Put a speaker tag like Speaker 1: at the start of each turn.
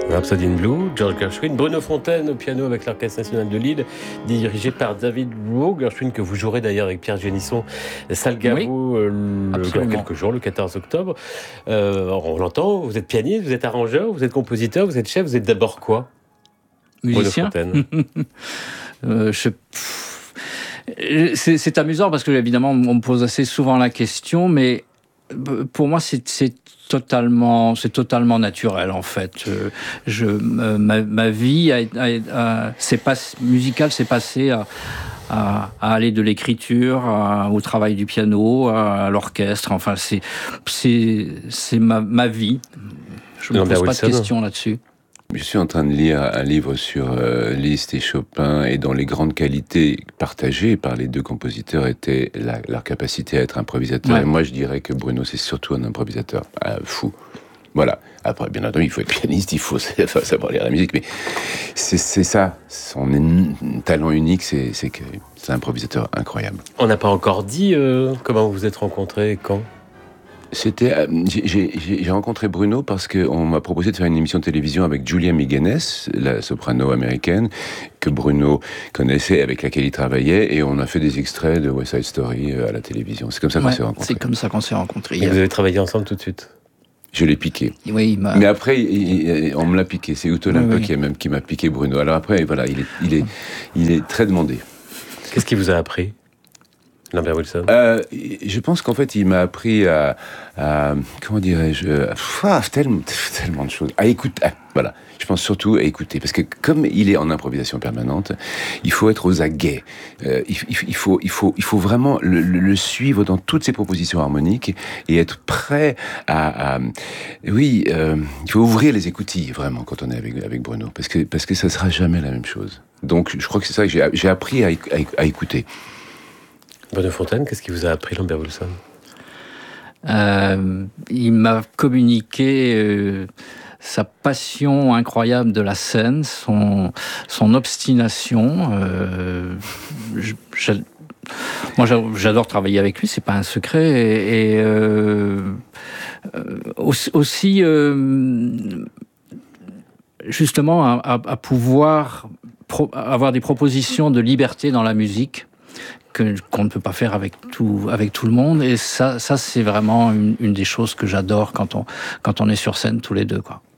Speaker 1: Rhapsody in Blue, George Gershwin, Bruno Fontaine au piano avec l'Orchestre National de Lille, dirigé par David Lowe. Gershwin que vous jouerez d'ailleurs avec Pierre Génisson Salgavo dans quelques jours, le 14 octobre. On l'entend, vous êtes pianiste, vous êtes arrangeur, vous êtes compositeur, vous êtes chef, vous êtes d'abord quoi?
Speaker 2: Musicien. C'est amusant parce que évidemment on me pose assez souvent la question, mais pour moi c'est totalement naturel en fait. Ma vie musicale s'est passée à aller de l'écriture au travail du piano, à l'orchestre. Enfin c'est ma vie. Je ne me pose pas de questions là-dessus.
Speaker 3: Je suis en train de lire un livre sur Liszt et Chopin, et dont les grandes qualités partagées par les deux compositeurs étaient leur capacité à être improvisateur. Ouais. Et moi, je dirais que Bruno, c'est surtout un improvisateur fou. Voilà. Après, bien entendu, il faut être pianiste, il faut savoir lire la musique, mais c'est ça. Son talent unique, c'est que c'est un improvisateur incroyable.
Speaker 1: On n'a pas encore dit comment vous vous êtes rencontrés et quand?
Speaker 3: J'ai rencontré Bruno parce qu'on m'a proposé de faire une émission de télévision avec Julia Migenes, la soprano américaine, que Bruno connaissait, avec laquelle il travaillait, et on a fait des extraits de West Side Story à la télévision. C'est comme ça qu'on s'est rencontrés.
Speaker 2: C'est comme ça qu'on s'est rencontrés.
Speaker 1: Et vous avez travaillé ensemble tout de suite?
Speaker 3: Je l'ai piqué.
Speaker 2: Oui,
Speaker 3: mais après, on me l'a piqué. C'est Uto Lampe qui m'a piqué Bruno. Alors après, voilà, il est très demandé.
Speaker 1: Qu'est-ce qu'il vous a appris, Lambert Wilson?
Speaker 3: Je pense qu'en fait, il m'a appris à comment dirais-je, tellement de choses. À écouter. Voilà. Je pense surtout à écouter, parce que comme il est en improvisation permanente, il faut être aux aguets. Il faut vraiment le suivre dans toutes ses propositions harmoniques et être prêt il faut ouvrir les écoutilles vraiment quand on est avec Bruno, parce que ça sera jamais la même chose. Donc, je crois que c'est ça que j'ai appris à écouter.
Speaker 1: Bruno Fontaine, qu'est-ce qu'il vous a appris, Lambert Wilson?
Speaker 2: Il m'a communiqué sa passion incroyable de la scène, son obstination. Moi, j'adore travailler avec lui, c'est pas un secret. Aussi, justement, à pouvoir avoir des propositions de liberté dans la musique qu'on ne peut pas faire avec tout le monde. Et ça c'est vraiment une des choses que j'adore quand on est sur scène tous les deux, quoi.